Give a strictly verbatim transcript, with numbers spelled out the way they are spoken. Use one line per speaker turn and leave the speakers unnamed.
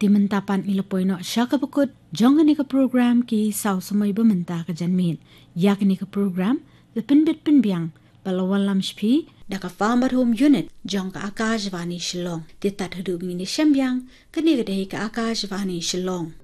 Timentapan ilapoy no siya kabukod, jong ni ka program ki saw sumoy bamenta ka janmin. Yak ni ka program, lapinbit pinbiang, balawan lamshpi, daka farmer home unit, jong ka Akashvani Shillong. Titat hudub ni Shambyang, kanigadehi ka Akashvani Shillong.